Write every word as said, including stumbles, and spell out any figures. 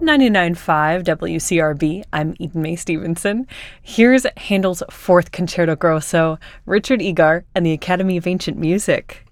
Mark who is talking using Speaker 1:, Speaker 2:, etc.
Speaker 1: ninety-nine point five W C R B, I'm Eden Mae Stevenson. Here's Handel's Fourth Concerto Grosso, Richard Egar and the Academy of Ancient Music.